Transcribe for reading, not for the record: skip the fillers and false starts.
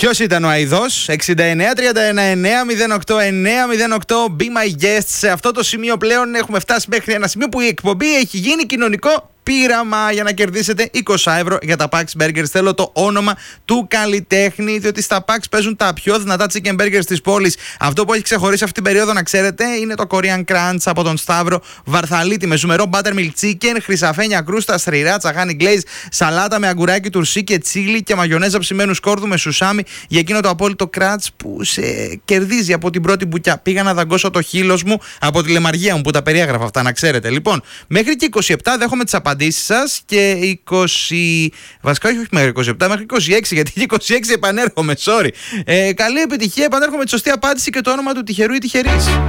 Ποιος ήταν ο αηδός? 69-39-908-908. Be my guest. Σε αυτό το σημείο πλέον έχουμε φτάσει μέχρι ένα σημείο που η εκπομπή έχει γίνει κοινωνικό πείραμα για να κερδίσετε 20 ευρώ για τα Pax Burgers. Θέλω το όνομα του καλλιτέχνη, διότι στα Pax παίζουν τα πιο δυνατά chicken burgers της πόλης. Αυτό που έχει ξεχωρίσει αυτή την περίοδο, να ξέρετε, είναι το Korean Crunch από τον Σταύρο Βαρθαλίτη με ζουμερό buttermilk chicken, χρυσαφένια κρούστα, σριράτσα, honey glaze, σαλάτα με αγκουράκι τουρσί και τσίλι και μαγιονέζα ψημένου σκόρδου με σουσάμι για εκείνο το απόλυτο crunch που σε κερδίζει από την πρώτη μπουκιά. Πήγα να δαγκώσω το χείλος μου από τη λεμαργία μου που τα περιέγραφα αυτά, να ξέρετε. Λοιπόν, μέχρι και 27 δέχομαι τις απαντήσεις σας και 20. Βασικά, όχι μέχρι 27, μέχρι 26, γιατί 26 επανέρχομαι. Sorry. Καλή επιτυχία, επανέρχομαι με τη σωστή απάντηση και το όνομα του τυχερού ή τυχερής.